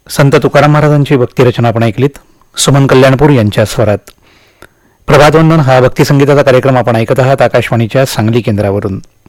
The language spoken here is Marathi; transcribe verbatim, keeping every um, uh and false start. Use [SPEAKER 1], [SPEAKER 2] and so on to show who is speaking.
[SPEAKER 1] संत तुकाराम महाराजांची भक्तिरचना आपण ऐकलीत. सुमन कल्याणपूर यांच्या स्वरात. प्रभातवंदन हा भक्तिसंगीताचा कार्यक्रम आपण ऐकत आहात आकाशवाणीच्या सांगली केंद्रावरून.